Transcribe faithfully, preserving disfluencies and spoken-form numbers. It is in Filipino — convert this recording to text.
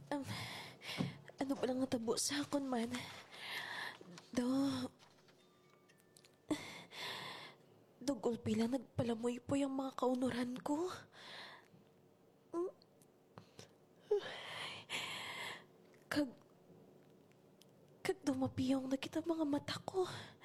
Um, ano ba lang natabo sa akon man? Do... Dugol pila nagpalamoy po yung mga kaunuran ko. Kag... Kag dumapiyong na kita mga mata ko.